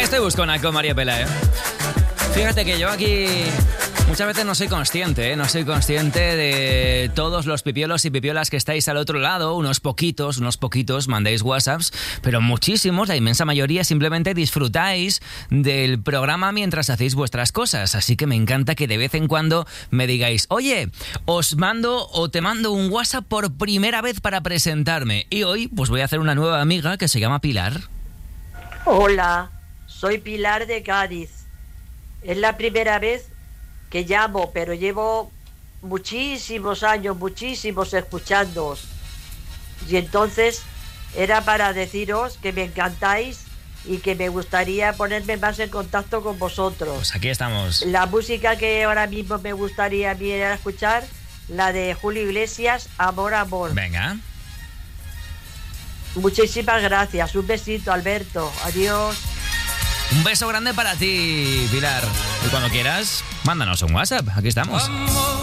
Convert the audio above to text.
estoy buscona con María Pela, ¿eh? Fíjate que yo aquí muchas veces no soy consciente, no soy consciente de todos los pipiolos y pipiolas que estáis al otro lado. Unos poquitos mandáis WhatsApps, pero muchísimos, la inmensa mayoría, simplemente disfrutáis del programa mientras hacéis vuestras cosas. Así que me encanta que de vez en cuando me digáis, oye, os mando o te mando un WhatsApp por primera vez para presentarme. Y hoy pues voy a hacer una nueva amiga que se llama Pilar. Hola, soy Pilar de Cádiz. Es la primera vez que llamo, pero llevo muchísimos años, escuchándoos. Y entonces era para deciros que me encantáis y que me gustaría ponerme más en contacto con vosotros. Pues aquí estamos. La música que ahora mismo me gustaría a mí era escuchar, la de Julio Iglesias, Amor, Amor. Venga. Muchísimas gracias. Un besito, Alberto. Adiós. Un beso grande para ti, Pilar. Y cuando quieras, mándanos un WhatsApp. Aquí estamos.